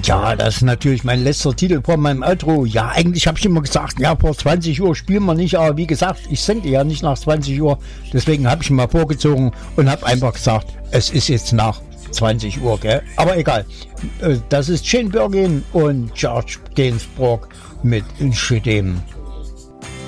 Ja, das ist natürlich mein letzter Titel vor meinem Outro. Ja, eigentlich habe ich immer gesagt, ja, vor 20 Uhr spielen wir nicht, aber wie gesagt, ich sende ja nicht nach 20 Uhr, deswegen habe ich ihn mal vorgezogen und habe einfach gesagt, es ist jetzt nach 20 Uhr, gell? Aber egal. Das ist Shane Birkin und George Gainsbourg mit Shit'em.